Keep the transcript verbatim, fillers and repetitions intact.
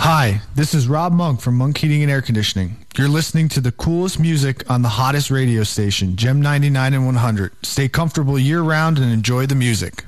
Hi, this is Rob Monk from Monk Heating and Air Conditioning. You're listening to the coolest music on the hottest radio station, Gem ninety-nine and one hundred. Stay comfortable year-round and enjoy the music.